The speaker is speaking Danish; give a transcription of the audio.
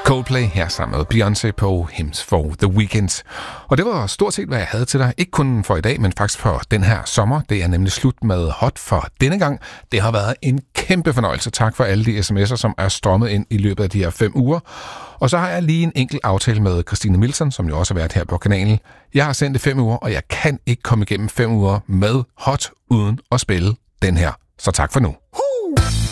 Coldplay her sammen med Beyoncé på Hymns for the Weekend. Og det var stort set, hvad jeg havde til dig. Ikke kun for i dag, men faktisk for den her sommer. Det er nemlig slut med Hot for denne gang. Det har været en kæmpe fornøjelse. Tak for alle de sms'er, som er strømmet ind i løbet af de her 5 uger. Og så har jeg lige en enkelt aftale med Christine Milson, som jo også har været her på kanalen. Jeg har sendt det 5 uger, og jeg kan ikke komme igennem 5 uger med Hot uden at spille den her. Så tak for nu.